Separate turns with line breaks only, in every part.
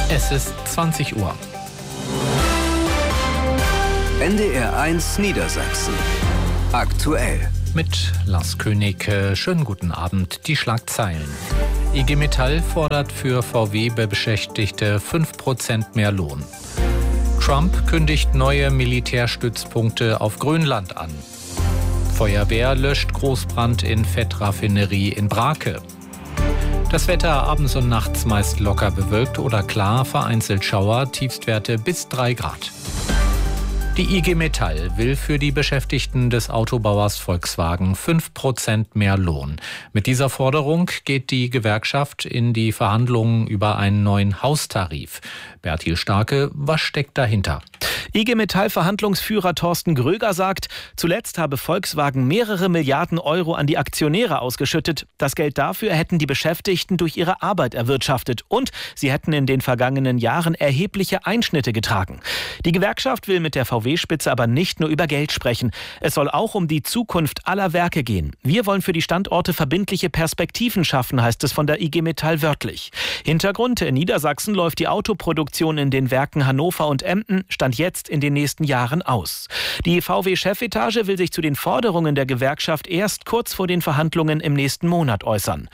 Es ist 20 Uhr.
NDR1 Niedersachsen. Aktuell.
Mit Lars König. Schönen guten Abend. Die Schlagzeilen. IG Metall fordert für VW-Beschäftigte 5% mehr Lohn. Trump kündigt neue Militärstützpunkte auf Grönland an. Feuerwehr löscht Großbrand in Fettraffinerie in Brake. Das Wetter abends und nachts meist locker bewölkt oder klar, vereinzelt Schauer, Tiefstwerte bis 3 Grad. Die IG Metall will für die Beschäftigten des Autobauers Volkswagen 5% mehr Lohn. Mit dieser Forderung geht die Gewerkschaft in die Verhandlungen über einen neuen Haustarif. Bertil Starke, was steckt dahinter?
IG Metall-Verhandlungsführer Thorsten Gröger sagt, zuletzt habe Volkswagen mehrere Milliarden Euro an die Aktionäre ausgeschüttet. Das Geld dafür hätten die Beschäftigten durch ihre Arbeit erwirtschaftet. Und sie hätten in den vergangenen Jahren erhebliche Einschnitte getragen. Die Gewerkschaft will mit der VW-Spitze aber nicht nur über Geld sprechen. Es soll auch um die Zukunft aller Werke gehen. Wir wollen für die Standorte verbindliche Perspektiven schaffen, heißt es von der IG Metall wörtlich. Hintergrund: in Niedersachsen läuft die Autoproduktion in den Werken Hannover und Emden Stand jetzt in den nächsten Jahren aus. Die VW-Chefetage will sich zu den Forderungen der Gewerkschaft erst kurz vor den Verhandlungen im nächsten Monat äußern.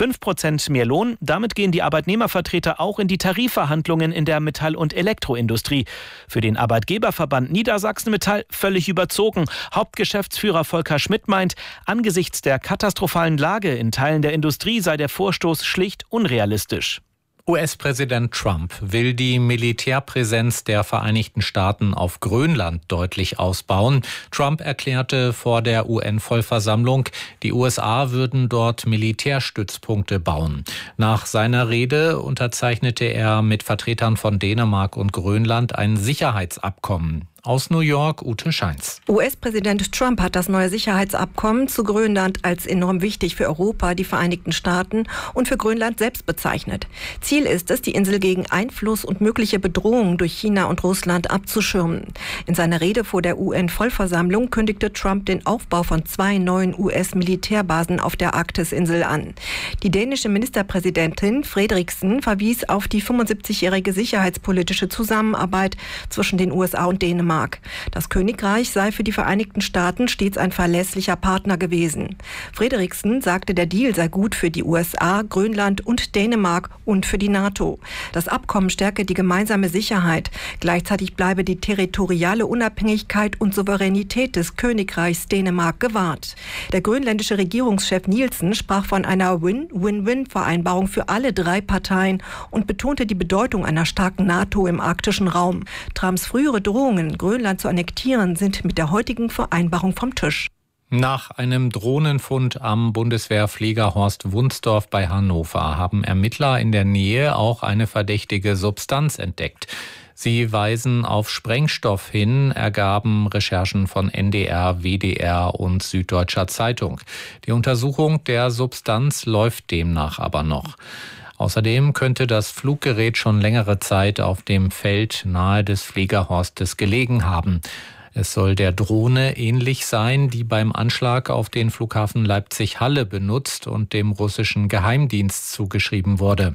5% mehr Lohn, damit gehen die Arbeitnehmervertreter auch in die Tarifverhandlungen in der Metall- und Elektroindustrie. Für den Arbeitgeberverband Niedersachsen Metall völlig überzogen. Hauptgeschäftsführer Volker Schmidt meint, angesichts der katastrophalen Lage in Teilen der Industrie sei der Vorstoß schlicht unrealistisch.
US-Präsident Trump will die Militärpräsenz der Vereinigten Staaten auf Grönland deutlich ausbauen. Trump erklärte vor der UN-Vollversammlung, die USA würden dort Militärstützpunkte bauen. Nach seiner Rede unterzeichnete er mit Vertretern von Dänemark und Grönland ein Sicherheitsabkommen. Aus New York, Ute Scheins.
US-Präsident Trump hat das neue Sicherheitsabkommen zu Grönland als enorm wichtig für Europa, die Vereinigten Staaten und für Grönland selbst bezeichnet. Ziel ist es, die Insel gegen Einfluss und mögliche Bedrohungen durch China und Russland abzuschirmen. In seiner Rede vor der UN-Vollversammlung kündigte Trump den Aufbau von 2 neuen US-Militärbasen auf der Arktisinsel an. Die dänische Ministerpräsidentin Frederiksen verwies auf die 75-jährige sicherheitspolitische Zusammenarbeit zwischen den USA und Dänemark. Das Königreich sei für die Vereinigten Staaten stets ein verlässlicher Partner gewesen. Frederiksen sagte, der Deal sei gut für die USA, Grönland und Dänemark und für die NATO. Das Abkommen stärke die gemeinsame Sicherheit. Gleichzeitig bleibe die territoriale Unabhängigkeit und Souveränität des Königreichs Dänemark gewahrt. Der grönländische Regierungschef Nielsen sprach von einer Win-Win-Win-Vereinbarung für alle 3 Parteien und betonte die Bedeutung einer starken NATO im arktischen Raum. Trumps frühere Drohungen, Grönland zu annektieren, sind mit der heutigen Vereinbarung vom Tisch.
Nach einem Drohnenfund am Bundeswehrfliegerhorst Wunsdorf bei Hannover haben Ermittler in der Nähe auch eine verdächtige Substanz entdeckt. Sie weisen auf Sprengstoff hin, ergaben Recherchen von NDR, WDR und Süddeutscher Zeitung. Die Untersuchung der Substanz läuft demnach aber noch. Außerdem könnte das Fluggerät schon längere Zeit auf dem Feld nahe des Fliegerhorstes gelegen haben. Es soll der Drohne ähnlich sein, die beim Anschlag auf den Flughafen Leipzig-Halle benutzt und dem russischen Geheimdienst zugeschrieben wurde.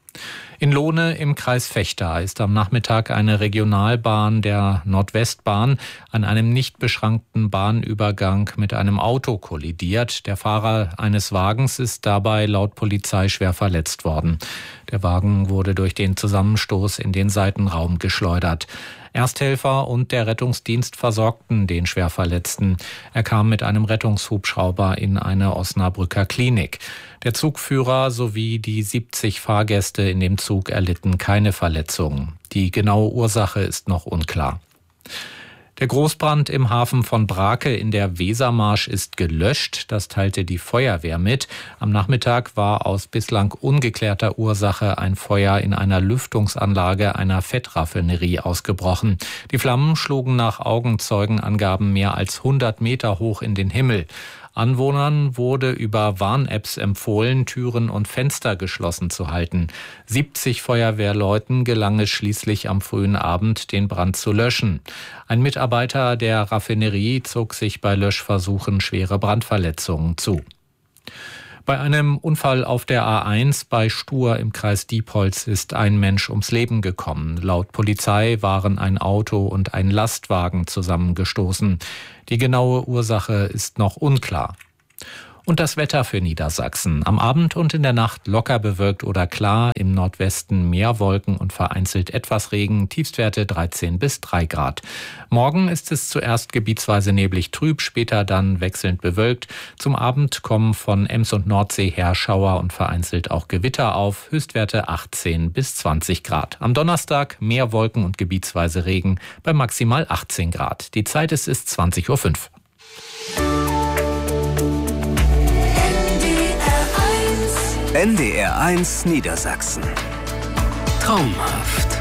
In Lohne im Kreis Vechta ist am Nachmittag eine Regionalbahn der Nordwestbahn an einem nicht beschrankten Bahnübergang mit einem Auto kollidiert. Der Fahrer eines Wagens ist dabei laut Polizei schwer verletzt worden. Der Wagen wurde durch den Zusammenstoß in den Seitenraum geschleudert. Ersthelfer und der Rettungsdienst versorgten den Schwerverletzten. Er kam mit einem Rettungshubschrauber in eine Osnabrücker Klinik. Der Zugführer sowie die 70 Fahrgäste in dem Zug erlitten keine Verletzungen. Die genaue Ursache ist noch unklar. Der Großbrand im Hafen von Brake in der Wesermarsch ist gelöscht. Das teilte die Feuerwehr mit. Am Nachmittag war aus bislang ungeklärter Ursache ein Feuer in einer Lüftungsanlage einer Fettraffinerie ausgebrochen. Die Flammen schlugen nach Augenzeugenangaben mehr als 100 Meter hoch in den Himmel. Anwohnern wurde über Warn-Apps empfohlen, Türen und Fenster geschlossen zu halten. 70 Feuerwehrleuten gelang es schließlich am frühen Abend, den Brand zu löschen. Ein Mitarbeiter der Raffinerie zog sich bei Löschversuchen schwere Brandverletzungen zu. Bei einem Unfall auf der A1 bei Stur im Kreis Diepholz ist ein Mensch ums Leben gekommen. Laut Polizei waren ein Auto und ein Lastwagen zusammengestoßen. Die genaue Ursache ist noch unklar. Und das Wetter für Niedersachsen. Am Abend und in der Nacht locker bewölkt oder klar, im Nordwesten mehr Wolken und vereinzelt etwas Regen, Tiefstwerte 13 bis 3 Grad. Morgen ist es zuerst gebietsweise neblig trüb, später dann wechselnd bewölkt. Zum Abend kommen von Ems und Nordsee her Schauer und vereinzelt auch Gewitter auf, Höchstwerte 18 bis 20 Grad. Am Donnerstag mehr Wolken und gebietsweise Regen bei maximal 18 Grad. Die Zeit ist 20:05 Uhr.
NDR 1 Niedersachsen. Traumhaft.